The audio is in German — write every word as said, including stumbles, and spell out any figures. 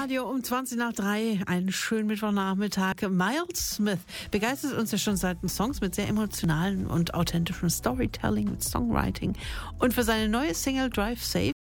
Radio um zwanzig nach drei. Einen schönen Mittwochnachmittag. Miles Smith begeistert uns ja schon seit den Songs mit sehr emotionalen und authentischem Storytelling, mit Songwriting. Und für seine neue Single Drive Safe